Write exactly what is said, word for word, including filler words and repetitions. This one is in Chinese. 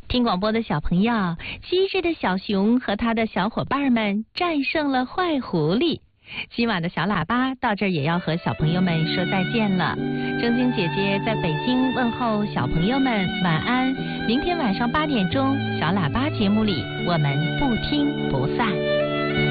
听广播的小朋友，机智的小熊和他的小伙伴们战胜了坏狐狸。今晚的小喇叭到这儿也要和小朋友们说再见了。正晶姐姐在北京问候小朋友们晚安。明天晚上八点钟，小喇叭节目里我们不听不散。